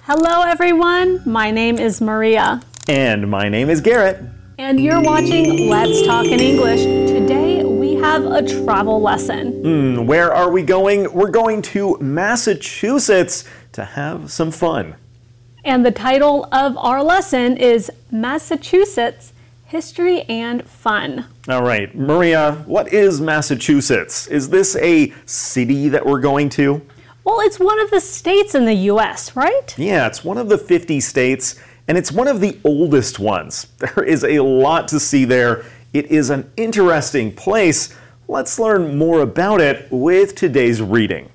Hello everyone, my name is Maria. And my name is Garrett. And you're watching Let's Talk in English. Today we have a travel lesson. Where are we going? We're going to Massachusetts to have some fun. And the title of our lesson is Massachusetts, History and Fun. All right, Maria, what is Massachusetts? Is this a city that we're going to? Well, it's one of the states in the U.S., right? Yeah, it's one of the 50 states, and it's one of the oldest ones. There is a lot to see there. It is an interesting place. Let's learn more about it with today's reading.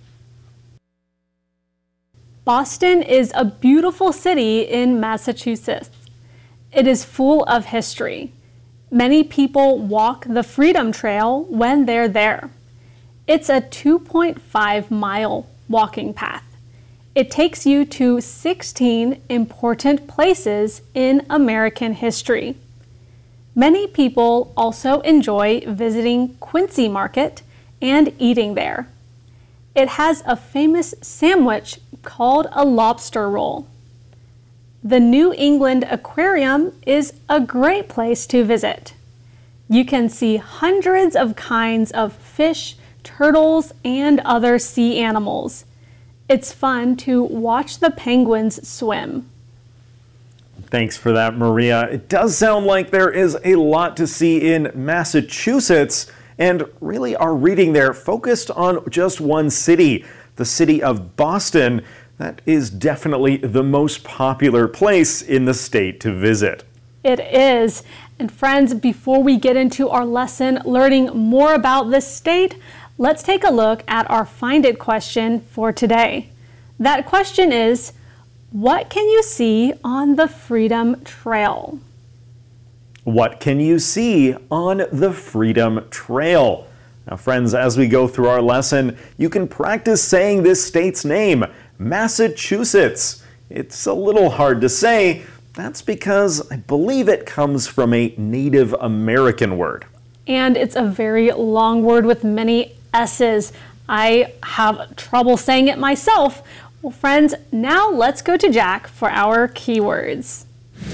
Boston is a beautiful city in Massachusetts. It is full of history. Many people walk the Freedom Trail when they're there. It's a 2.5-mile walking path. It takes you to 16 important places in American history. Many people also enjoy visiting Quincy Market and eating there. It has a famous sandwich called a lobster roll. The New England Aquarium is a great place to visit. You can see hundreds of kinds of fish, turtles, and other sea animals. It's fun to watch the penguins swim. Thanks for that, Maria. It does sound like there is a lot to see in Massachusetts, and really our reading there focused on just one city, the city of Boston. That is definitely the most popular place in the state to visit. It is. And friends, before we get into our lesson learning more about this state, let's take a look at our Find It question for today. That question is, what can you see on the Freedom Trail? What can you see on the Freedom Trail? Now, friends, as we go through our lesson, you can practice saying this state's name, Massachusetts. It's a little hard to say. That's because I believe it comes from a Native American word. And it's a very long word with many S's. I have trouble saying it myself. Well, friends, now let's go to Jack for our keywords.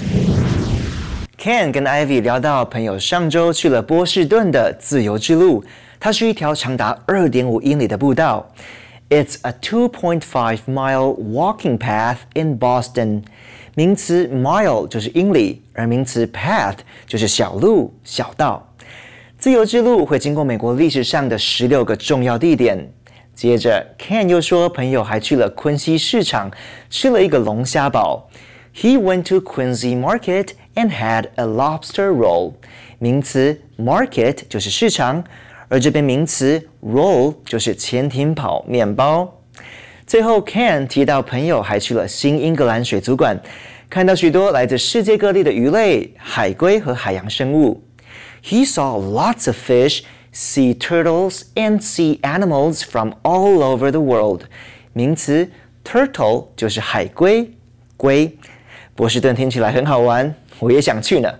Ken 跟 Ivy 聊到朋友上周去了波士顿的自由之路，它是一条长达 2.5 英里的步道。It's a 2.5-mile walking path in Boston. 名词 mile 就是英里，而名词 path 就是小路、小道。自由之路会经过美国历史上的16个重要地点。接着 Ken 又说朋友还去了昆西市场，吃了一个龙虾堡。He went to Quincy Market and had a lobster roll. 名词 market 就是市场，而这边名词 roll 就是潜艇堡面包。最后 Ken 提到朋友还去了新英格兰水族馆，看到许多来自世界各地的鱼类、海龟和海洋生物。He saw lots of fish, sea turtles, and sea animals from all over the world. 名词 turtle 就是海龟、龟。波士顿听起来很好玩，我也想去呢。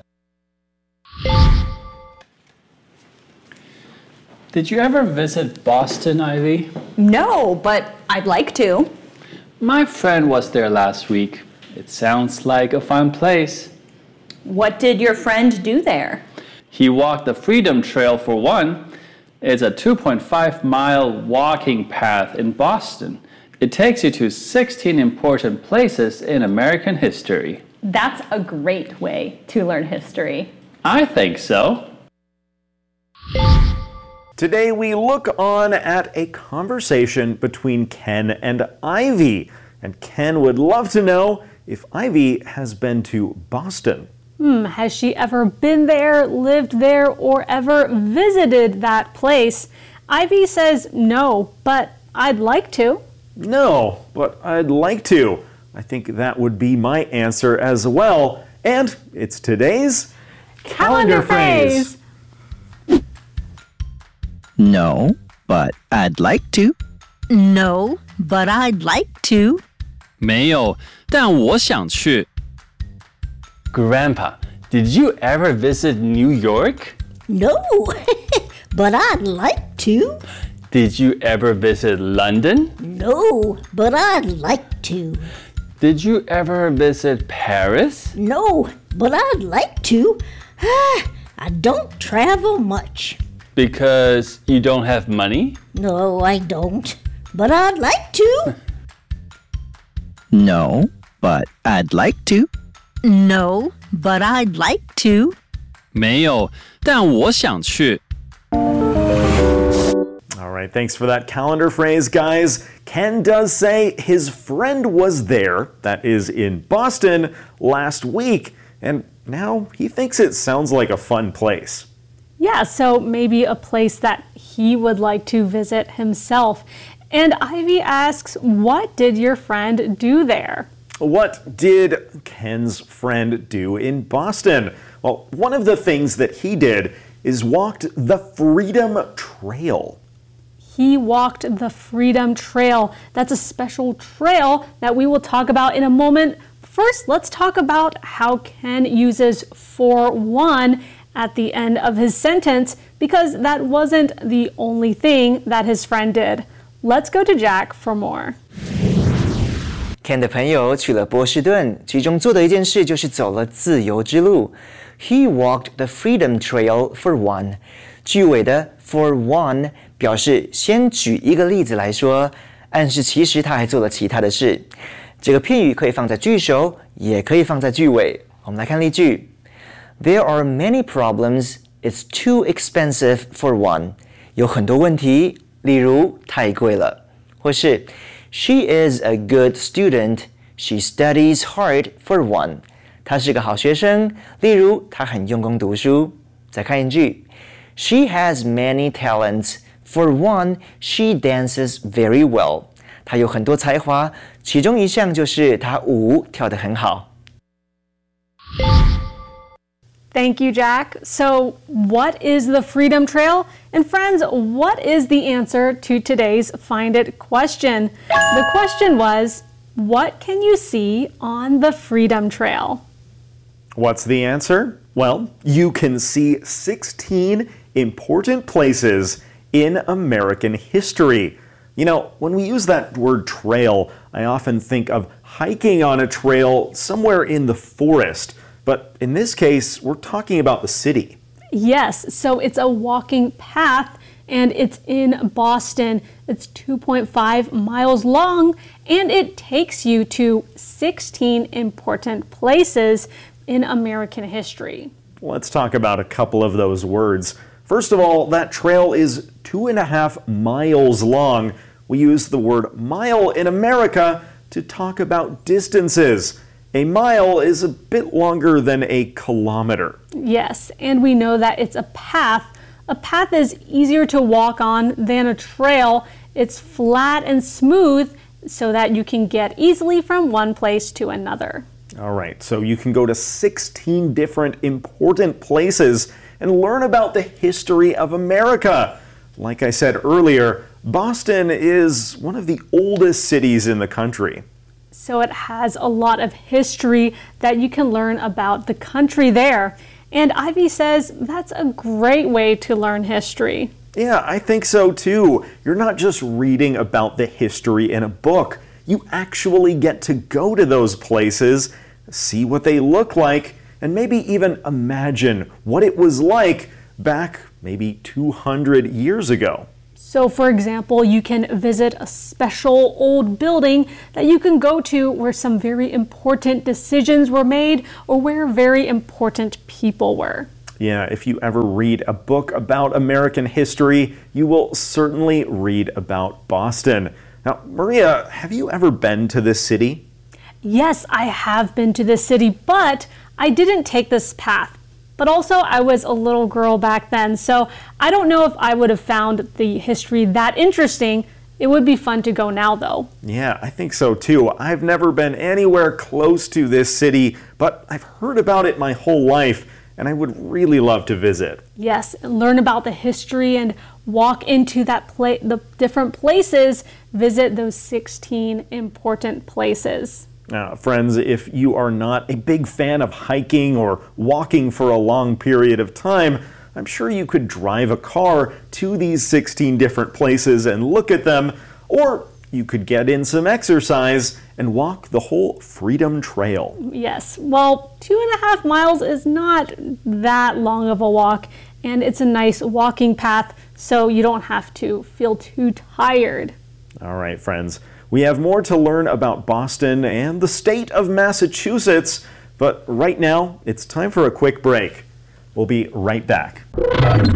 Did you ever visit Boston, Ivy? No, but I'd like to. My friend was there last week. It sounds like a fun place. What did your friend do there? He walked the Freedom Trail for one. It's a 2.5-mile walking path in Boston. It takes you to 16 important places in American history. That's a great way to learn history. I think so. Today we look on at a conversation between Ken and Ivy. And Ken would love to know if Ivy has been to Boston. Has she ever been there, lived there, or ever visited that place? Ivy says no, but I'd like to. No, but I'd like to. I think that would be my answer as well. And it's today's calendar phrase. No, but I'd like to. No, but I'd like to. 没有，但我想去。 Grandpa, did you ever visit New York? No, but I'd like to. Did you ever visit London? No, but I'd like to. Did you ever visit Paris? No, but I'd like to. I don't travel much. Because you don't have money? No, I don't. But I'd like to. No, but I'd like to. No, but I'd like to. 没有，但我想去。 All right, thanks for that calendar phrase, guys. Ken does say his friend was there, that is in Boston, last week, and now he thinks it sounds like a fun place. Yeah, so maybe a place that he would like to visit himself. And Ivy asks, what did your friend do there? What did Ken's friend do in Boston? Well, one of the things that he did is walked the Freedom Trail. He walked the Freedom Trail. That's a special trail that we will talk about in a moment. First, let's talk about how Ken uses for one at the end of his sentence, because that wasn't the only thing that his friend did. Let's go to Jack for more. Ken 的朋友去了波士顿，其中做的一件事就是走了自由之路。He walked the Freedom Trail for one. 句尾的 for one 表示先举一个例子来说，暗示其实他还做了其他的事。这个片语可以放在句首，也可以放在句尾。我们来看例句。There are many problems. It's too expensive for one. 有很多问题，例如太贵了，或是 She is a good student. She studies hard for one. 她是个好学生，例如她很用功读书。再看一句 She has many talents. For one, she dances very well. 她有很多才华，其中一项就是她舞跳得很好。 Thank you, Jack. So, what is the Freedom Trail? And friends, what is the answer to today's Find It question? The question was, what can you see on the Freedom Trail? What's the answer? Well, you can see 16 important places in American history. You know, when we use that word trail, I often think of hiking on a trail somewhere in the forest. But in this case, we're talking about the city. Yes, so it's a walking path and it's in Boston. It's 2.5 miles long and it takes you to 16 important places in American history. Let's talk about a couple of those words. First of all, that trail is 2.5 miles long. We use the word mile in America to talk about distances. A mile is a bit longer than a kilometer. Yes, and we know that it's a path. A path is easier to walk on than a trail. It's flat and smooth so that you can get easily from one place to another. All right, so you can go to 16 different important places and learn about the history of America. Like I said earlier, Boston is one of the oldest cities in the country. So it has a lot of history that you can learn about the country there. And Ivy says that's a great way to learn history. Yeah, I think so too. You're not just reading about the history in a book. You actually get to go to those places, see what they look like, and maybe even imagine what it was like back maybe 200 years ago. So for example, you can visit a special old building that you can go to where some very important decisions were made or where very important people were. Yeah, if you ever read a book about American history, you will certainly read about Boston. Now, Maria, have you ever been to this city? Yes, I have been to this city, but I didn't take this path. But also, I was a little girl back then, so I don't know if I would have found the history that interesting. It would be fun to go now, though. Yeah, I think so too. I've never been anywhere close to this city, but I've heard about it my whole life, and I would really love to visit. Yes, learn about the history and walk into the different places, visit those 16 important places. Now, friends, if you are not a big fan of hiking or walking for a long period of time, I'm sure you could drive a car to these 16 different places and look at them, or you could get in some exercise and walk the whole Freedom Trail. Yes, well, 2.5 miles is not that long of a walk, and it's a nice walking path, so you don't have to feel too tired. All right, friends, we have more to learn about Boston and the state of Massachusetts, but right now it's time for a quick break. We'll be right back.